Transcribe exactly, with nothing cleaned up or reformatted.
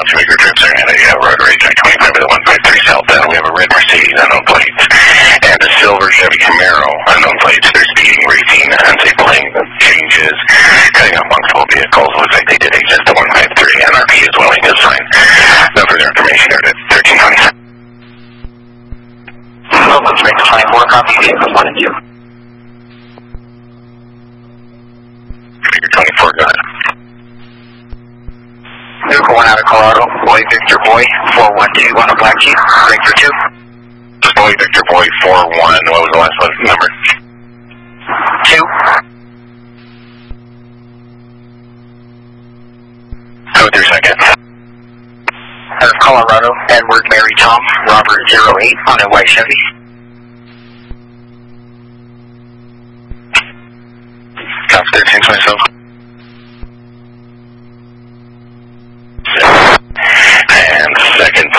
to make your trip, sir. And a uh, rotary Jack twenty-five with a one five three southbound. We have a red Mercedes, unknown plates, and a silver Chevy Camaro, unknown plates. They're speeding, racing, unsafe lane changes, cutting off multiple vehicles. Looks like they did exist to one five three. N R P is willing to sign. No further information here at thirteen twenty-seven. Well, let's make the twenty-four copy vehicles one and two. Figure twenty-four, go ahead. Vehicle one out of Colorado, Boy Victor Boy, four one two on a black Jeep, break for two. Boy Victor Boy, four one, what was the last one, number? two. Code your second. Out of Colorado, Edward Mary Tom, Robert zero eight on a white Chevy. Copy thirteen twenty-seven. And second